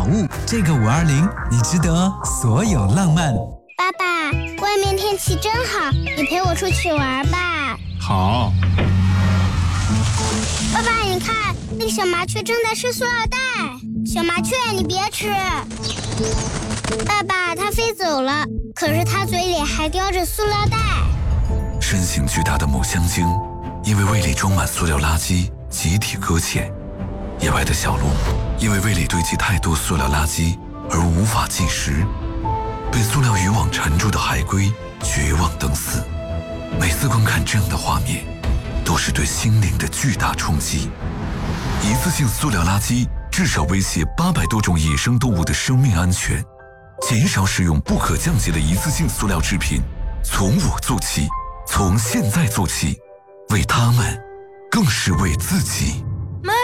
物。这个520，你值得所有浪漫。 爸爸，外面天气真好，你陪我出去玩吧。 好。 爸爸，你看，那个小麻雀正在吃塑料袋。小麻雀，你别吃。爸爸，它飞走了，可是它嘴里还叼着塑料袋。 身形巨大的母香鲸，因为胃里装满塑料垃圾，集体搁浅。野外的小鹿，因为胃里堆积太多塑料垃圾而无法进食。被塑料渔网缠住的海龟，绝望等死。每次观看这样的画面，都是对心灵的巨大冲击。一次性塑料垃圾至少威胁800多种野生动物的生命安全。减少使用不可降解的一次性塑料制品，从我做起，从现在做起，为他们，更是为自己。